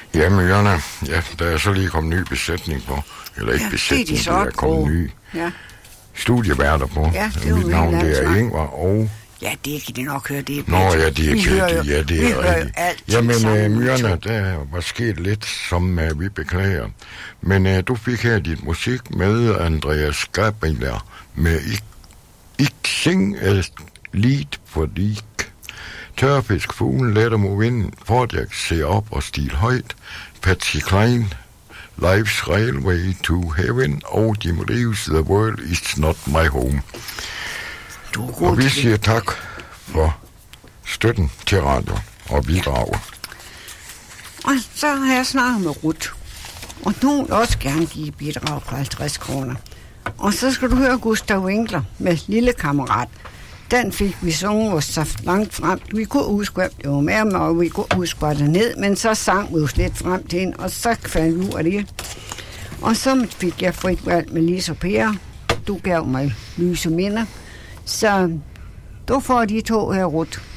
Jamen, Jonna, ja, der er så lige kommet ny besætning på. Eller ikke besætning, det er kommet ny studieværter på. Ja, det mit navn, det er Ingvar, og... Ja, det kan de nok høre, det er Nå, ja, det er rigtigt. Vi hører jo altid jamen, Myrna, der var sket lidt, som vi beklager. Men du fik her dit musik med Andreas Gabriel med Ik sing et lied for dig. Tørfisk, fuglen, letter mod vinden, Fordjak, se op og stil højt, Patsy Klein, Life's Railway to Heaven, og Jim Reeves, The World is Not My Home. Og vi siger tak for støtten til radio og bidrager. Og så har jeg snakket med Ruth, og nu vil også gerne give bidrag på 50 kroner. Og så skal du høre Gustav Winkler med Lille Kammerat. Den fik vi sunget os så langt frem. Vi kunne huske, hvad det var med, og vi kunne huske, hvad der ned, men så sang vi jo lidt frem til hende, og så fandt vi ud af det. Og så fik jeg frit valg med Lise og Per. Du gav mig lyse minder. Så du får de to her, Ruth.